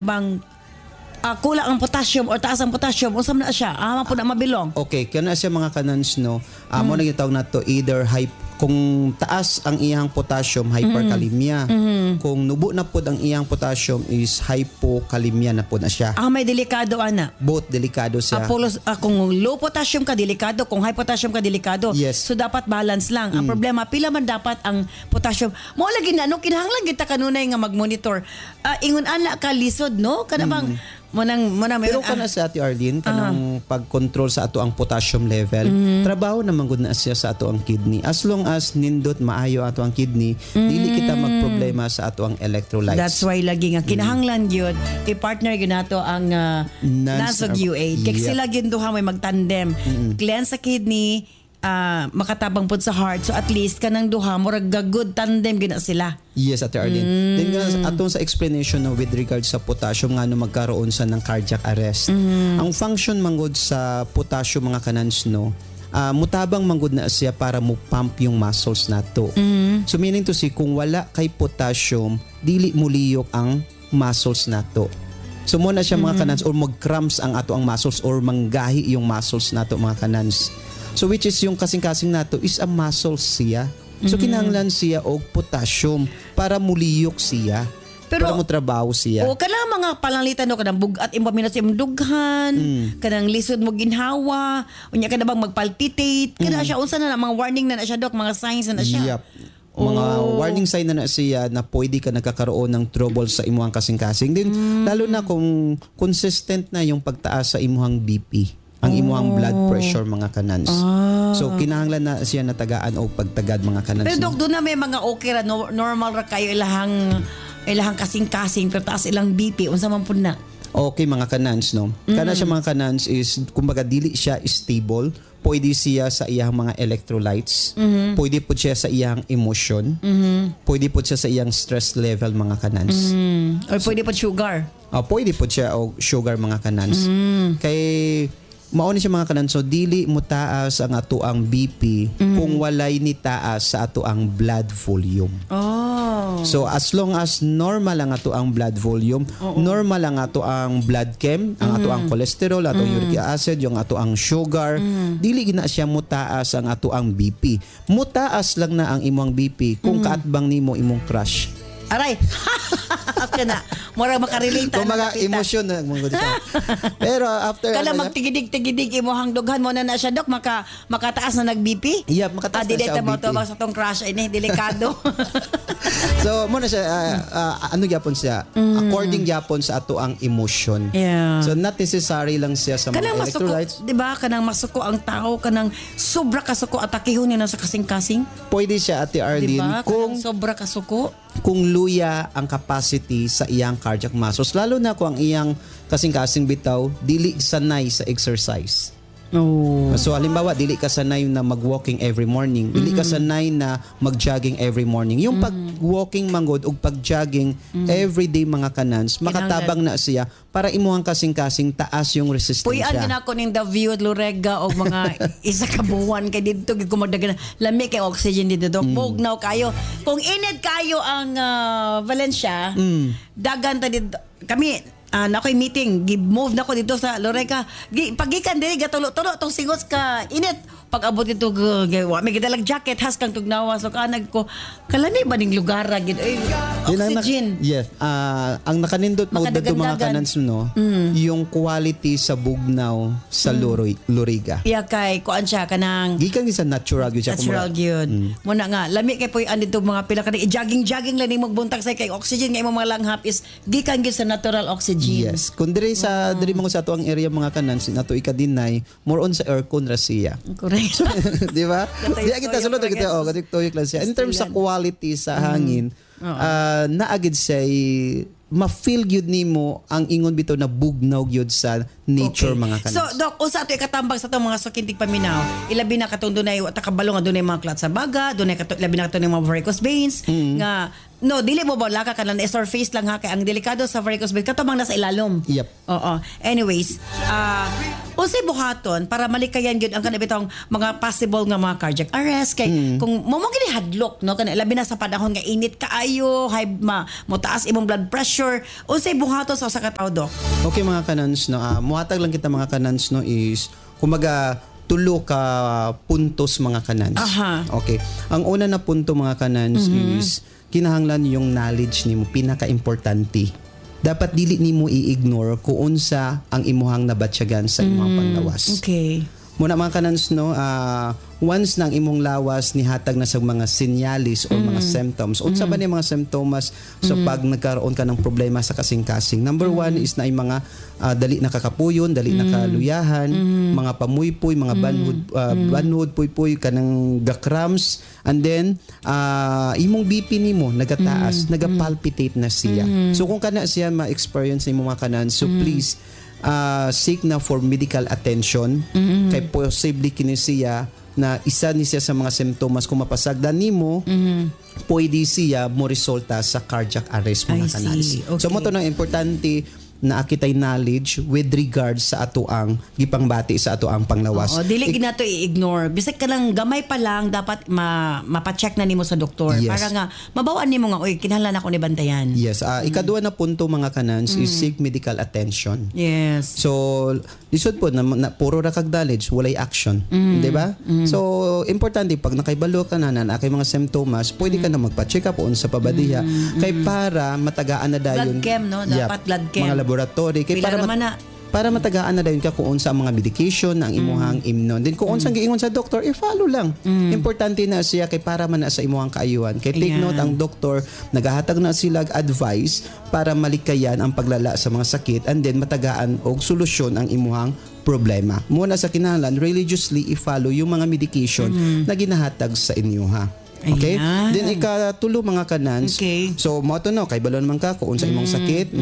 bang kulang ang potassium or taas ang potassium unsa man na siya po na mabilong. Okay, kana siya mga kanans no. Mo na gitawag nato either kung taas ang iyang potassium, hyperkalemia. Kung nubo na pod ang iyang potassium is hypokalemia na pod na siya. May delikado ana. Both delikado siya. Kung low potassium ka delikado, kung high potassium ka delikado. Yes. So dapat balance lang. Ang problema pila man dapat ang potassium. Mo lagi na kinahanglan kita kanunay nga mag-monitor. Ingon ana ka lisod no kada bang Pero kana sa Ate Arlene, kanang pag-control sa ato ang potassium level, trabaho naman gud na siya sa ato ang kidney. As long as nindot maayo ato ang kidney, dili kita magproblema sa ato ang electrolytes. That's why lagi nga kinahanglan gyud i-partner gyud nato ang nasog UA. Kay sila gyud duha may magtandem. Cleanse sa kidney, makatabang pod sa heart, so at least kanang duha murag good tandem gina sila. Yes, Ate Arlene. Then atong sa explanation no, with regards sa potassium nga no magkaroon sa ng cardiac arrest. Ang function manggod sa potassium mga kanans no, mutabang manggod na siya para mo pump yung muscles nato. So meaning to say kung wala kay potassium, dili mo liyok ang muscles nato. So mo na siya mga kanans or mag-cramps ang ato ang muscles or manggahi yung muscles nato mga kanans. So which is yung kasing-kasing nato is a muscle siya. So kinahanglan siya og potassium para muliyok siya. Pero para mo trabaho siya. O kanang mga palanglitan no kanang bugat impaminat sa imong dughan, kanang lisod mo ginhawa, unya ka na bang magpalpitate, kana siya unsa na mga warning na siya dok, mga signs na siya. Yep. Mga warning sign na siya na pwede ka nagkakaroon ng trouble sa imuhang kasing-kasing. Din lalo na kung consistent na yung pagtaas sa imuhang BP. Ang imuhang blood pressure mga kanans. So kinahanglan na siya natagaan o pagtagad mga kanans. Pero dok, doon na may mga okay ra, normal ra kayo ilahang kasing-kasing pero taas ilang BP unsa man pud na. Okay mga kanans no. Kana siya mga kanans is kumbaga dili siya stable. Pwede siya sa iyang mga electrolytes. Pwede po siya sa iyang emotion. Pwede po siya sa iyang stress level mga kanans. Or pwede po sugar. Pwede po siya o sugar mga kanans. Kay mao ni siya mga kanans, so dili mo taas ang ato ang BP kung walay ni taas sa ato ang blood volume. So as long as normal ang ato ang blood volume, normal ang ato ang blood chem, ang ato ang cholesterol, ato uric acid, yung ato ang sugar, dili gina siya mo taas ang ato ang BP. Mo taas lang na ang imong BP kung kaatbang nimo imong crush. Aray. After na. Mura makarelate kung mga emosyon na pero after kala magtigidig-tigidig imuhang dughan mo na siya dok makataas na nag-BP. Yeah, makataas na siya mo to sa tong crush ini delikado. So mo na siya ano gyapon siya according gyapon sa ato ang emotion. Yeah. So not necessary lang siya sa mga electrolytes. Di ba kanang masuko ang tao kanang sobra kasuko atakihon niya sa kasing-kasing. Pwede siya Ate Arlene diba? Kung sobra kasuko. Kung luya ang capacity sa iyang cardiac muscles, lalo na kung ang iyang kasing-kasing bitaw dili sanay sa exercise. So halimbawa dili ka sanay na mag-walking every morning, dili ka sanay na mag-jogging every morning. Yung pag-walking manggod ug pag-jogging everyday mga kanans, makatabang na siya para imuhang kasing-kasing taas yung resistensya. Puyan gina ko ning The View at Lorega og mga isa ka buwan kay didto gid kumagdagan lami kay oxygen dito dok. Bugnaw kayo. Kung init kayo ang Valencia, dagan ta dito kami na ako'y meeting, move na ko dito sa Lorega. Pagikan diri gatulo-tulo tong singos ka init. Pag abot dito may gidalag jacket has kang tugnawa so kanag ko kalani ba ning lugar gid oxygen. Yes. Ang nakanindot mo dito mga kanans no, yung quality sa bugnaw sa Loriga. Iya kay kuan siya kanang gikan sa natural gyud siya natural gyud. Muna nga lami kay puy dito mga pila ka jogging lang ning magbuntag sa kay oxygen nga imong mga langhap is gikan gyud sa natural oxygen. Yes. Kun diri sa diri mo sa ato ang area mga kanans nato ika-deny more on sa aircon ra siya. Correct. Di ba? Di kita sulod kita tuyok lang siya. In terms sa quality sa hangin, naagid say ma-feel gyud nimo ang ingon bitaw na bugnaw gyud sa nature mga kanas. So dok, usa ato ikatambag sa tong mga sukintig paminaw, ilabi na katong dunay ta kabalo nga dunay mga clot sa baga, dunay ilabi na katong mga varicose veins nga No, dili mo bola ka kanang surface lang ha kay ang delikado sa varicose veins kato mang nasa ilalom. Yep. Oo. Anyways, unsay buhaton para malikayan gyud ang kanabitong mga possible nga mga cardiac arrest kay kung mo gini hadlok no kana labi na sa panahon nga init kaayo, mo taas imong blood pressure, unsay buhaton sa usa ka tawo Dok? Okay mga kanans no, muhatag lang kita mga kanans no is kumaga tulo ka puntos mga kanans. Aha. Okay. Ang una na punto mga kanans is kinahanglan yung knowledge nimo pinaka-importante. Dapat dili nimo i-ignore kung unsa ang imuhang nabatsyagan sa imong panglawas. Okay. Muna mga kanans no, once nang imong lawas nihatag na sa mga sinyalis o mga symptoms. Unsa ba ni mga symptoms so pag nagkaroon ka ng problema sa kasing-kasing? Number one is na yung mga dali nakakapuyon, dali nakaluyahan, mga pamuypoy, mga banhud, puypoy kanang gakrams, and then imong BP nimo nagataas, nagapalpitate na siya. So kung kana siya ma-experience nimo mga kanan, so please seek na for medical attention kay possibly kini siya na isa ni siya sa mga simptomas kung mapasagdan nimo pwede siya mo resulta sa cardiac arrest mga kanals. Okay. So mo to na importante na akitay knowledge with regards sa atoang gipangbati sa atoang panglawas. Oo, dili ginato i-ignore. Bisag ka lang gamay pa lang dapat mapacheck na nimo sa doktor para nga mabawaan nimo nga oy kinahanglan ako ni bantayan. Yes, ikaduha na punto mga kanans is seek medical attention. Yes. So lisod po na puro ra kag knowledge walay action, di ba? So importante pag nakaibalo ka na kay mga symptoms, pwede ka na magpa-check up on sa pabadiha kay para matagaan na dayon. Blood chem no, dapat blood chem. Mga laboratory kay para matagaan na dayon ka kung unsa ang mga medication ang imuhang imnon. Then kung unsang giingon sa doktor, i-follow lang. Importante na siya kay para man na sa imuhang kaayuhan. Kay take note ang doktor nagahatag na sila advice para malikayan ang paglala sa mga sakit and then matagaan og solusyon ang imuhang problema. Muna sa kinahanglan religiously i-follow yung mga medication na ginahatag sa inyo ha. Okay? Ayan. Then ikatulo mga kanans. Okay. So mo to no kay balon man ka kung unsa imong sakit,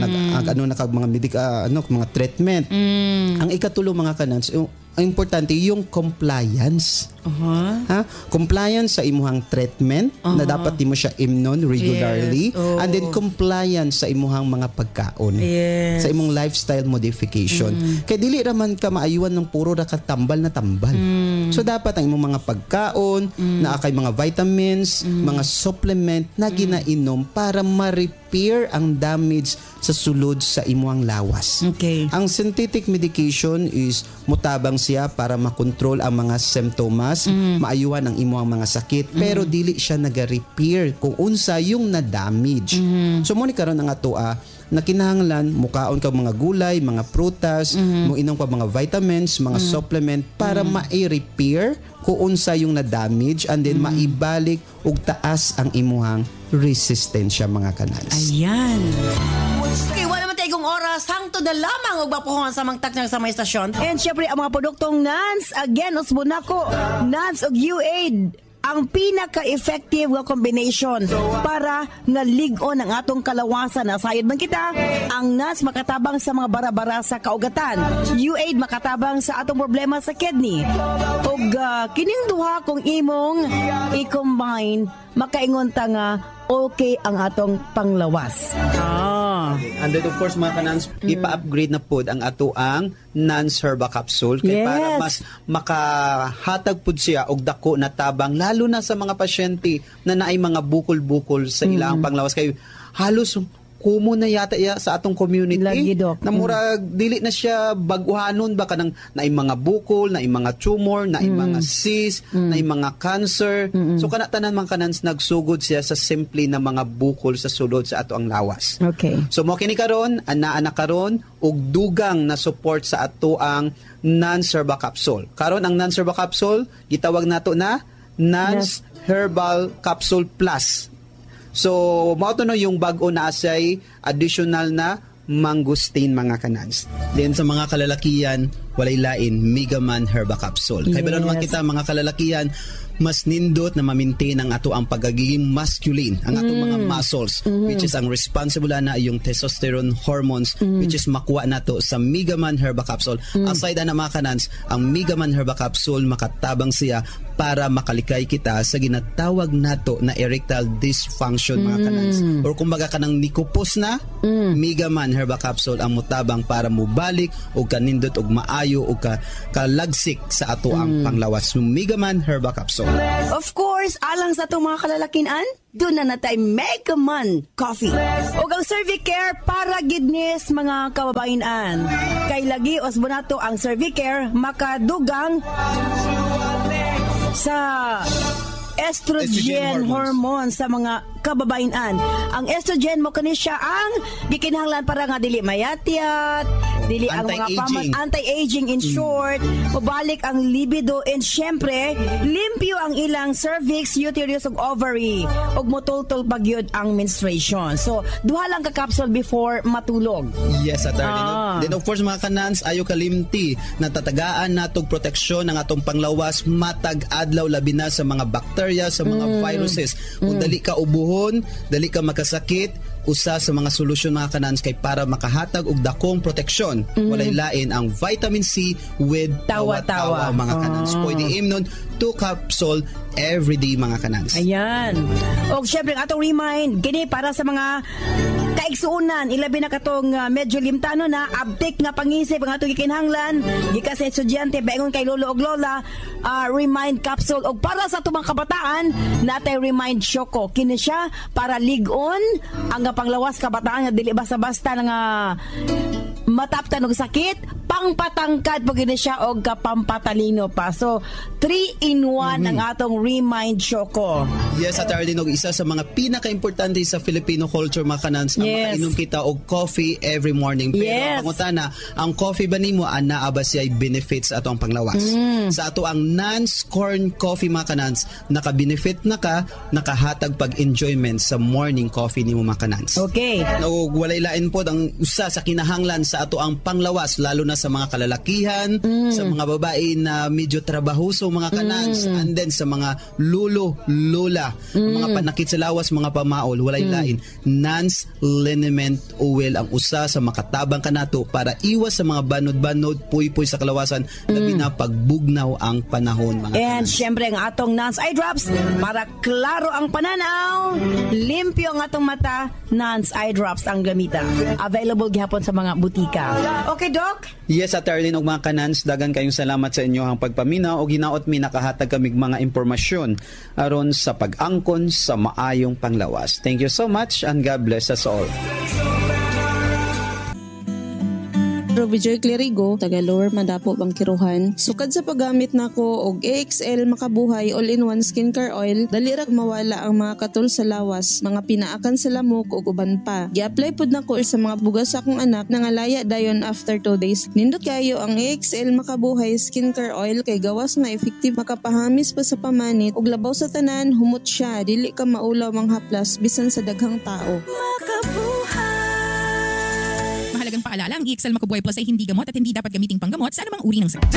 mga treatment. Ang ikatulo mga kanans, ang importante yung compliance. Ha? Compliance sa imuhang treatment na dapat nimo siya imnon regularly and then compliance sa imuhang mga pagkaon. Sa imong lifestyle modification. Kay dili ra man ka maayuan ng puro ra ka tambal na tambal. So dapat ang imong mga pagkaon na kay mga vitamins, mga supplement na ginainom para ma-repair ang damage sa sulod sa imuhang lawas. Okay. Ang synthetic medication is mutabang siya para makontrol ang mga symptoms, maayuhan ang imuhang mga sakit, pero dili siya naga-repair kung unsa yung na-damage. So mo ni karon ang atoa na kinahanglan mukaon ka mga gulay, mga prutas, mo inom pa mga vitamins, mga supplement para ma-repair kung unsa yung na-damage and then maibalik og taas ang imuhang resistensya mga kanals. Ayan. Okay, wala naman tayong oras. Hangtod na lamang og bapuhon sa mga taknang sa mga istasyon. And syempre, ang mga produktong NANS, again, usbon ako, NANS og UAID, ang pinaka-effective nga combination para nga ligon ang atong kalawasan. Nasayod man kita, ang NANS makatabang sa mga bara-bara sa kaugatan. UAID makatabang sa atong problema sa kidney. Og kining duha kung imong i-combine, makaingon ta nga okay ang atong panglawas. And then of course mga kanans, ipa-upgrade na pod ang ato ang NANS Herba Capsule kay para mas makahatag pod siya og dako na tabang lalo na sa mga pasyente na naay mga bukol-bukol sa ilang panglawas kay halos kumo na yata sa atong community. Lagi, Dok. Na murag dili na siya baguhanon ba kanang naay mga bukol, naay mga tumor, naay mga cyst, naay mga cancer. So kana tanan man kanans nagsugod siya sa simple na mga bukol sa sulod sa ato ang lawas. Okay. So mo kini karon ana karon og dugang na support sa ato ang NANS Herba Capsule. Karon ang NANS Herba Capsule gitawag nato na NANS Herbal Capsule Plus. So, mao to no yung bag-o na asay additional na mangosteen mga kanans. Then sa mga kalalakian, walay lain Megaman Herba Capsule. Kaya ba naman kita mga kalalakihan, mas nindot na ma-maintain ang ato ang pagiging masculine, ang ato mga muscles, which is ang responsible na yung testosterone hormones, which is makuha nato sa Megaman Herba Capsule. Aside na mga kanans, ang Megaman Herba Capsule makatabang siya para makalikay kita sa ginatawag nato na erectile dysfunction mga kanans. Or kumbaga kanang nikupos na, Megaman Herba Capsule ang mutabang para mubalik o kanindot og maayo o kalagsik sa ato ang panglawas. Megaman Herba Capsule. Of course, alang sa itong mga kalalakinan, doon na natay Megaman Coffee. O ang Cervicare para gidnis mga kababainan. Kay lagi osbonato ang Cervicare makadugang sa estrogen hormone sa mga kababainan. Ang estrogen mo kani siya ang gikinahanglan para nga dili mayatyat, dili ang mga anti-aging in short, mabalik ang libido, and syempre limpyo ang ilang cervix, uterus ug ovary, ug motultol pagyud ang menstruation. So duha lang ka capsule before matulog. Yes, attorney. Then of course mga kanans, ayo kalimti na tatagaan natog proteksyon ng atong panglawas matag adlaw labi na sa mga bacteria, sa mga viruses. Kung dali ka ubuhon, dali ka makasakit, usa sa mga solusyon mga kanans kay para makahatag og dakong proteksyon. Walay lain ang vitamin C with tawa-tawa mga kanans. Pwede imnon 2 capsule every day mga kanans. Ayan. O syempre ang atong remind, gini para sa mga kaigsuunan, ilabi na katong medyo limtano na, abtik nga pangisip ang atong gikinahanglan, gikan sa estudyante, baingon kay lolo og lola, remind capsule. O para sa atong mga kabataan, natay remind Choco. Kini siya para ligon ang panglawas kabataan nga dili basta-basta nga mataptan og sakit, pangpatangkad pag gini siya og kapampatalino pa. So 3-in-1 ang atong remind Choco. Yes, at Arlene, isa sa mga pinaka-importante sa Filipino culture mga kanans, ang makainom kita og coffee every morning. Pero ang pangutana, ang coffee ba nimo anaa ba siya benefits ato ang panglawas? Sa ato ang non-corn coffee mga kanans, naka-benefit na ka, nakahatag pag-enjoyment sa morning coffee nimo mga kanans. Okay. No, walay lain po ang usa sa kinahanglan sa ato ang panglawas, lalo na sa mga kalalakihan, sa mga babae na medyo trabahoso mga kanans, and then sa mga lulo, lola, mga panakit sa lawas, mga pamaol, walay lain. Nance liniment oil ang usa sa makatabang kanato para iwas sa mga banod-banod, puy-puy sa kalawasan, labi na pagbugnaw ang panahon mga and kanans. syempre ang atong Nance Eye Drops para klaro ang pananaw, limpyo ang atong mata, Nance Eye Drops ang gamita. Available gihapon sa mga butika. Okay, Doc? Yes, at Arlene og mga kanans, dagan kayong salamat sa inyo ang pagpaminaw o ginaot mi nakahatag kamig mga impormasyon aron sa pag-angkon sa maayong panglawas. Thank you so much and God bless us all. Vijoy Clerigo, taga Lower Mandapo, Bangkiruhan. Sukad sa paggamit nako og AXL Makabuhay All-in-One Skincare Oil, dali ra mawala ang mga katul sa lawas, mga pinaakan sa lamok ug uban pa. Gi-apply pud nako sa mga bugas sa akong anak nangalaya dayon after 2 days. Nindot kayo ang AXL Makabuhay Skincare Oil kay gawas nga effective, makapahamis pa sa pamanit ug labaw sa tanan, humot siya, dili ka maulaw mang haplas bisan sa daghang tao. Mahalagang paalala, ang EXL Makubuhay Plus ay hindi gamot at hindi dapat gamiting panggamot sa anumang uri ng sakit.